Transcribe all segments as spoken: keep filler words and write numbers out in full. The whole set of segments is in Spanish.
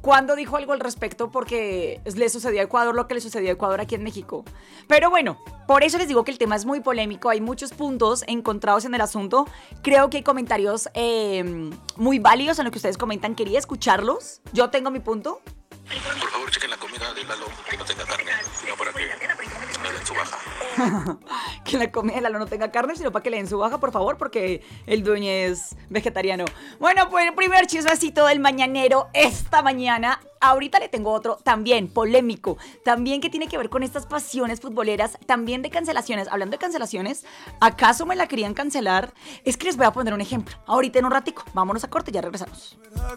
¿cuándo dijo algo al respecto? Porque le sucedió a Ecuador lo que le sucedió a Ecuador aquí en México. Pero bueno, por eso les digo que el tema es muy polémico. Hay muchos puntos encontrados en el asunto. Creo que hay comentarios eh, muy válidos en lo que ustedes comentan. Quería escucharlos. Yo tengo mi punto. Por favor, chequen la comida de Lalo, que no tenga carne, no para que le den su baja. Que la comida de Lalo no tenga carne, sino para que le den su baja, por favor, porque el dueño es vegetariano. Bueno, pues el primer chismecito del mañanero esta mañana. Ahorita le tengo otro también polémico, también que tiene que ver con estas pasiones futboleras, también de cancelaciones. Hablando de cancelaciones, ¿acaso me la querían cancelar? Es que les voy a poner un ejemplo. Ahorita en un ratico, vámonos a corte y ya regresamos.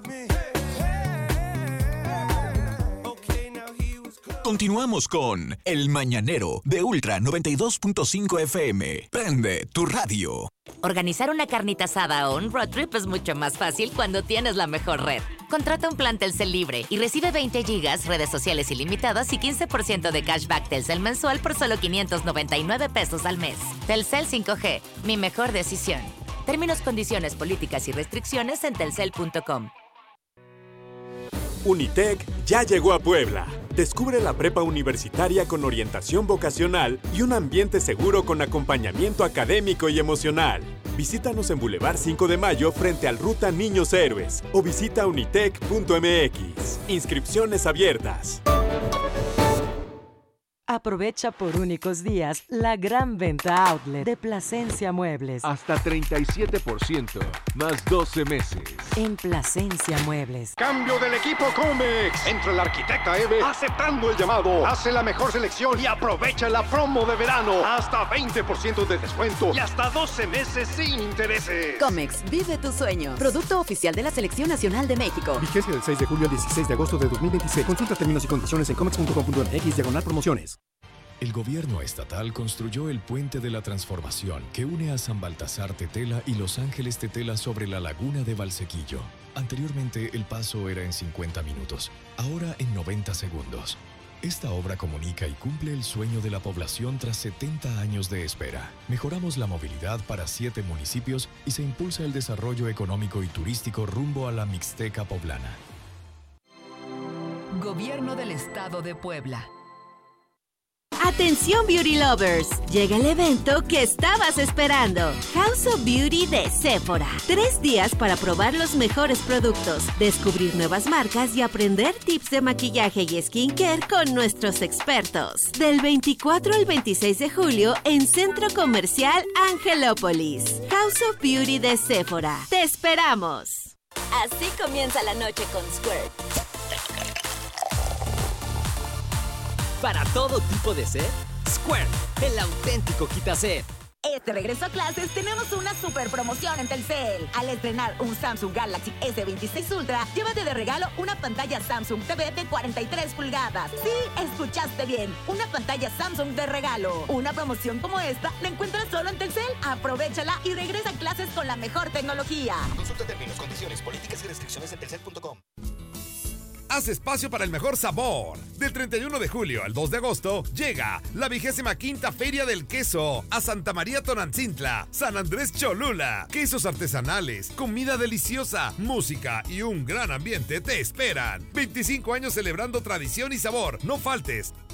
Continuamos con El Mañanero de Ultra noventa y dos punto cinco F M. Prende tu radio. Organizar una carnita asada o un road trip es mucho más fácil cuando tienes la mejor red. Contrata un plan Telcel libre y recibe veinte gigas, redes sociales ilimitadas y quince por ciento de cashback Telcel mensual por solo quinientos noventa y nueve pesos al mes. Telcel cinco G, mi mejor decisión. Términos, condiciones, políticas y restricciones en telcel punto com. Unitec ya llegó a Puebla. Descubre la prepa universitaria con orientación vocacional y un ambiente seguro con acompañamiento académico y emocional. Visítanos en Boulevard cinco de Mayo frente al Ruta Niños Héroes o visita unitec punto m x. Inscripciones abiertas. Aprovecha por únicos días la gran venta outlet de Plasencia Muebles. Hasta treinta y siete por ciento, más doce meses. En Plasencia Muebles. Cambio del equipo Comex. Entra el arquitecta Eve aceptando el llamado. Hace la mejor selección y aprovecha la promo de verano. Hasta veinte por ciento de descuento y hasta doce meses sin intereses. Comex, vive tu sueño. Producto oficial de la Selección Nacional de México. Vigencia del seis de julio al dieciséis de agosto de dos mil veintiséis. Consulta términos y condiciones en comex punto com punto m x diagonal promociones. El gobierno estatal construyó el Puente de la Transformación que une a San Baltasar Tetela y Los Ángeles Tetela sobre la laguna de Valsequillo. Anteriormente el paso era en cincuenta minutos, ahora en noventa segundos. Esta obra comunica y cumple el sueño de la población tras setenta años de espera. Mejoramos la movilidad para siete municipios y se impulsa el desarrollo económico y turístico rumbo a la Mixteca poblana. Gobierno del Estado de Puebla. Atención Beauty Lovers, llega el evento que estabas esperando. House of Beauty de Sephora. Tres días para probar los mejores productos, descubrir nuevas marcas y aprender tips de maquillaje y skincare con nuestros expertos. Del veinticuatro al veintiséis de julio en Centro Comercial Angelópolis. House of Beauty de Sephora. ¡Te esperamos! Así comienza la noche con Squirt. Para todo tipo de sed, Squirt, el auténtico quitased. Este regreso a clases tenemos una super promoción en Telcel. Al estrenar un Samsung Galaxy S veintiséis Ultra, llévate de regalo una pantalla Samsung T V de cuarenta y tres pulgadas. Sí, escuchaste bien, una pantalla Samsung de regalo. Una promoción como esta la encuentras solo en Telcel. Aprovéchala y regresa a clases con la mejor tecnología. Consulta términos, condiciones, políticas y restricciones en telcel punto com. Haz espacio para el mejor sabor. Del treinta y uno de julio al dos de agosto llega la vigésima quinta Feria del Queso a Santa María Tonantzintla, San Andrés Cholula. Quesos artesanales, comida deliciosa, música y un gran ambiente te esperan. veinticinco años celebrando tradición y sabor. No faltes.